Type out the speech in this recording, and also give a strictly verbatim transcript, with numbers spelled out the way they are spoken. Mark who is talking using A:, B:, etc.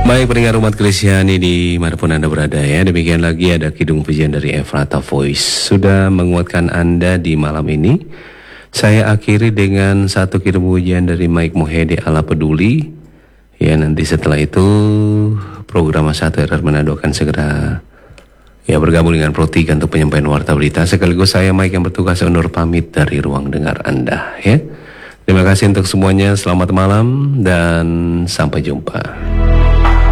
A: Baik pendengar umat Kristiani dimanapun Anda berada ya. Demikian lagi ada Kidung Pujian dari Efrata Voice. Sudah menguatkan Anda di malam ini. Saya akhiri dengan satu kidung pujian dari Mike Mohede ala peduli. Ya nanti setelah itu program satu R R Manado akan segera ya bergabung dengan Pro tiga untuk penyampaian warta berita. Sekaligus saya Mike yang bertugas undur pamit dari ruang dengar Anda ya. Terima kasih untuk semuanya. Selamat malam dan sampai jumpa.